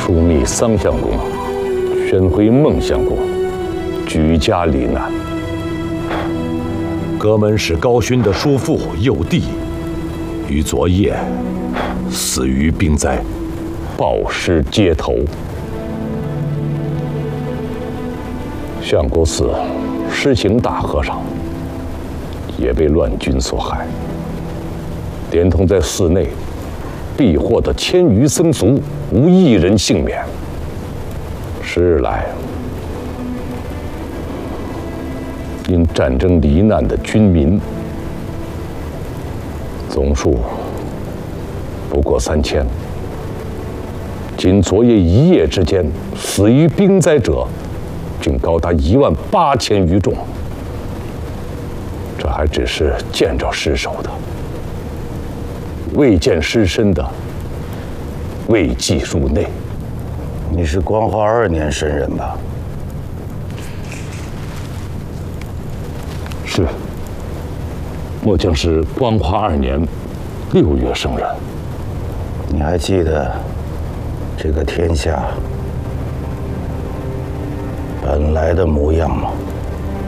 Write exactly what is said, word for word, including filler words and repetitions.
疏密桑相公，宣回孟相公，举家罹难。 阁门使高勋的叔父幼弟，于昨夜死于兵灾， 暴尸街头。相国寺施行大和尚也被乱军所害，连同在寺内避祸的千余僧俗，无一人幸免。十日来，因战争罹难的军民总数不过三千，仅昨夜一夜之间，死于兵灾者竟高达一万八千余众。这还只是见着尸首的，未见尸身的未计入内。 你是光化二年生人吧？ 是，末将是光化二年六月生人。 你还记得这个天下本来的模样吗？